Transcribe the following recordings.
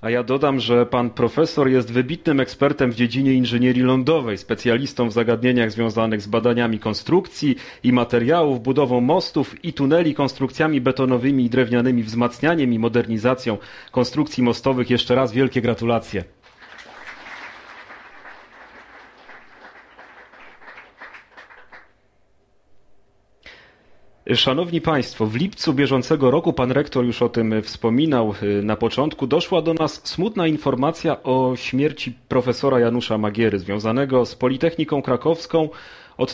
A ja dodam, że pan profesor jest wybitnym ekspertem w dziedzinie inżynierii lądowej, specjalistą w zagadnieniach związanych z badaniami konstrukcji i materiałów, budową mostów i tuneli, konstrukcjami betonowymi i drewnianymi, wzmacnianiem i modernizacją konstrukcji mostowych. Jeszcze raz wielkie gratulacje. Szanowni Państwo, w lipcu bieżącego roku, pan rektor już o tym wspominał na początku, doszła do nas smutna informacja o śmierci profesora Janusza Magiery, związanego z Politechniką Krakowską od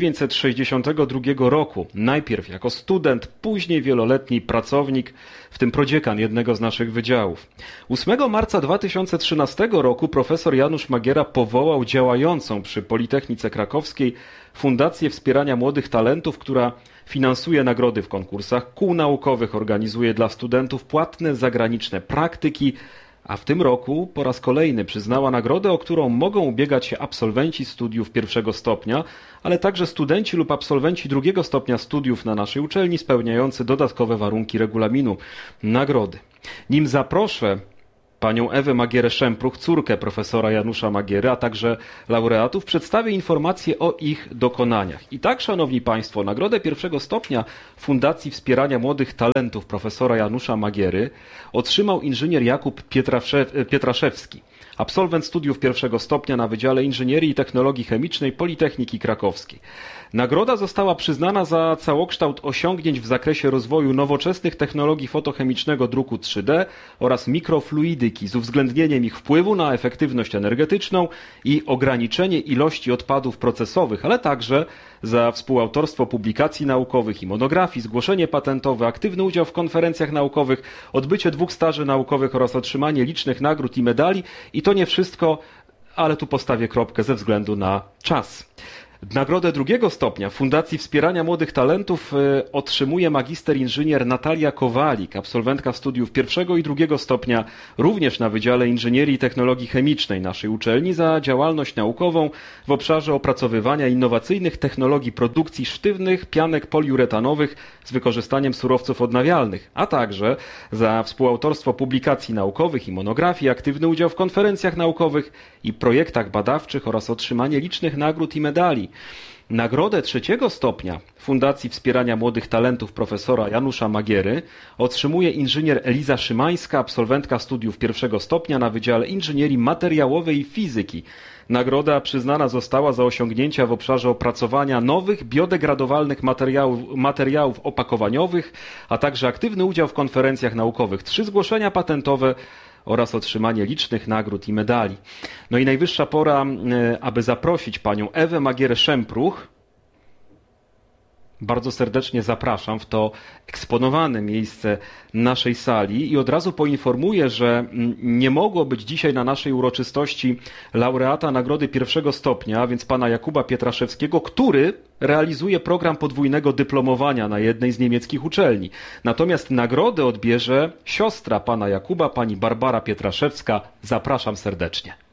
1962 roku. Najpierw jako student, później wieloletni pracownik, w tym prodziekan jednego z naszych wydziałów. 8 marca 2013 roku profesor Janusz Magiera powołał działającą przy Politechnice Krakowskiej Fundację Wspierania Młodych Talentów, która finansuje nagrody w konkursach, kół naukowych, organizuje dla studentów płatne zagraniczne praktyki, a w tym roku po raz kolejny przyznała nagrodę, o którą mogą ubiegać się absolwenci studiów pierwszego stopnia, ale także studenci lub absolwenci drugiego stopnia studiów na naszej uczelni spełniający dodatkowe warunki regulaminu nagrody. Nim zaproszę panią Ewę Magierę-Szempruch, córkę profesora Janusza Magiery, a także laureatów, przedstawię informacje o ich dokonaniach. I tak, szanowni państwo, nagrodę pierwszego stopnia Fundacji Wspierania Młodych Talentów profesora Janusza Magiery otrzymał inżynier Jakub Pietraszewski, absolwent studiów pierwszego stopnia na Wydziale Inżynierii i Technologii Chemicznej Politechniki Krakowskiej. Nagroda została przyznana za całokształt osiągnięć w zakresie rozwoju nowoczesnych technologii fotochemicznego druku 3D oraz mikrofluidyki z uwzględnieniem ich wpływu na efektywność energetyczną i ograniczenie ilości odpadów procesowych, ale także za współautorstwo publikacji naukowych i monografii, zgłoszenie patentowe, aktywny udział w konferencjach naukowych, odbycie 2 staży naukowych oraz otrzymanie licznych nagród i medali. I to nie wszystko, ale tu postawię kropkę ze względu na czas. Nagrodę drugiego stopnia Fundacji Wspierania Młodych Talentów otrzymuje magister inżynier Natalia Kowalik, absolwentka studiów pierwszego i drugiego stopnia, również na Wydziale Inżynierii i Technologii Chemicznej naszej uczelni, za działalność naukową w obszarze opracowywania innowacyjnych technologii produkcji sztywnych pianek poliuretanowych z wykorzystaniem surowców odnawialnych, a także za współautorstwo publikacji naukowych i monografii, aktywny udział w konferencjach naukowych i projektach badawczych oraz otrzymanie licznych nagród i medali. Nagrodę trzeciego stopnia Fundacji Wspierania Młodych Talentów profesora Janusza Magiery otrzymuje inżynier Eliza Szymańska, absolwentka studiów pierwszego stopnia na Wydziale Inżynierii Materiałowej i Fizyki. Nagroda przyznana została za osiągnięcia w obszarze opracowania nowych, biodegradowalnych materiałów opakowaniowych, a także aktywny udział w konferencjach naukowych, 3 zgłoszenia patentowe oraz otrzymanie licznych nagród i medali. No i najwyższa pora, aby zaprosić panią Ewę Magierę-Szempruch. Bardzo serdecznie zapraszam w to eksponowane miejsce naszej sali i od razu poinformuję, że nie mogło być dzisiaj na naszej uroczystości laureata nagrody pierwszego stopnia, a więc pana Jakuba Pietraszewskiego, który realizuje program podwójnego dyplomowania na jednej z niemieckich uczelni. Natomiast nagrodę odbierze siostra pana Jakuba, pani Barbara Pietraszewska. Zapraszam serdecznie.